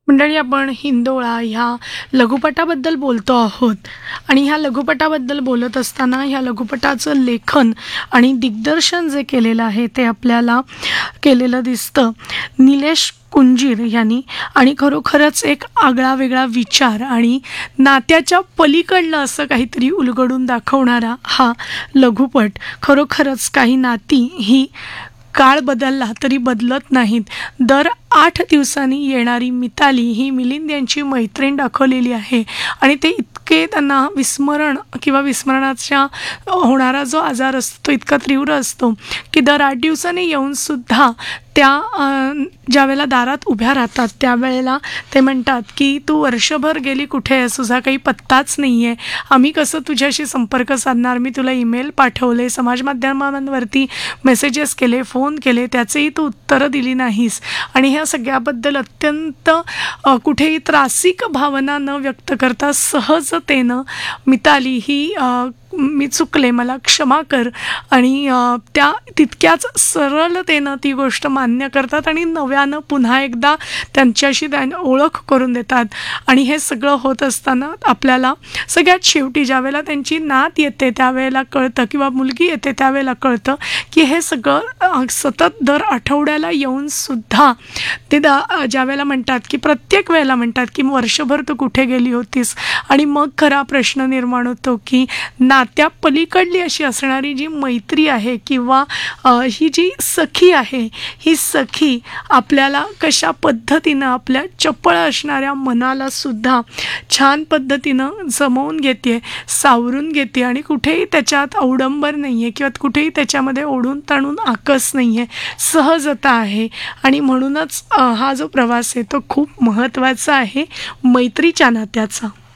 मंडळी, आपण हिंदोळा ह्या लघुपटाबद्दल बोलतो आहोत आणि ह्या लघुपटाबद्दल बोलत असताना ह्या लघुपटाचं लेखन आणि दिग्दर्शन जे केलेलं आहे ते आपल्याला केलेलं दिसतं निलेश कुंजीर यांनी. आणि खरोखरच एक आगळा वेगळा विचार आणि नात्याच्या पलीकडलं असं काहीतरी उलगडून दाखवणारा हा लघुपट. खरोखरच काही नाती ही काळ बदलला तरी बदलत नाहीत. दर 8 दिवसांनी येणारी मिताली ही मिलिंद यांची मैत्रीण दाखवलेली आहे आणि ते इतके त्यांना विस्मरण किंवा विस्मरणाच्या होणारा जो आजार असतो तो इतका तीव्र असतो की दर 8 दिवसांनी येऊनसुद्धा त्या ज्यावेळेला दारात उभ्या राहतात त्यावेळेला ते म्हणतात की तू वर्षभर गेली कुठे आहेस, तुझा काही पत्ताच नाही आहे, आम्ही कसं तुझ्याशी संपर्क साधणार, मी तुला ईमेल पाठवले, समाजमाध्यमांवरती मेसेजेस केले, फोन केले, त्याचेही तू उत्तरं दिली नाहीस. आणि ह्या सगळ्याबद्दल अत्यंत कुठेही त्रासिक भावना न व्यक्त करता सहजतेनं मिताली ही मी चुकले, मला क्षमा कर, आणि त्या तितक्याच सरळतेनं ती गोष्ट मान्य करतात आणि नव्यानं पुन्हा एकदा त्यांच्याशी ओळख करून देतात. आणि हे सगळं होत असताना आपल्याला सगळ्यात शेवटी ज्यावेळेला त्यांची नात येते त्यावेळेला कळतं किंवा मुलगी येते त्यावेळेला कळतं की हे सगळं सतत दर आठवड्याला येऊनसुद्धा ते ज्यावेळेला म्हणतात की प्रत्येक वेळेला म्हणतात की वर्षभर तू कुठे गेली होतीस. आणि मग खरा प्रश्न निर्माण होतो की नात्या पलीकडली अशी असणारी जी मैत्री आहे किंवा ही जी सखी आहे, ही सखी आपल्याला कशा पद्धतीनं आपल्या चपळ असणाऱ्या मनाला सुद्धा छान पद्धतीनं जमवून घेते, सावरून घेते आणि कुठेही त्याच्यात अवडंबर नाही आहे किंवा कुठेही त्याच्यामध्ये ओढून ताणून आकस नाही आहे, सहजता आहे. आणि म्हणूनच हा जो प्रवास आहे तो खूप महत्त्वाचा आहे मैत्रीच्या नात्याचा.